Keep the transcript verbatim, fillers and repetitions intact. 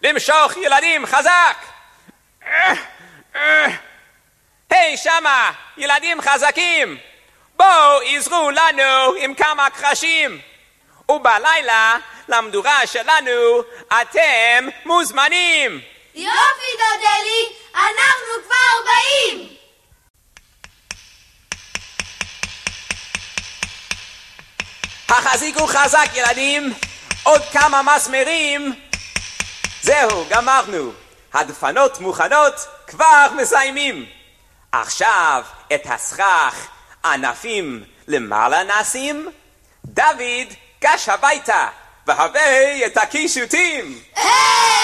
למשוך ילדים חזק! היי שמה, ילדים חזקים! בואו עזרו לנו עם כמה קרשים! ובלילה למדורה שלנו אתם מוזמנים! יופי דודלי, אנחנו כבר באים! החזיקו חזק ילדים, עוד כמה מסמרים. זהו, גמרנו. הדפנות מוכנות, כבר מסיימים. עכשיו את הסכך ענפים למעלה נשים. דוד, גש הביתה, והבא את הקישוטים. היי!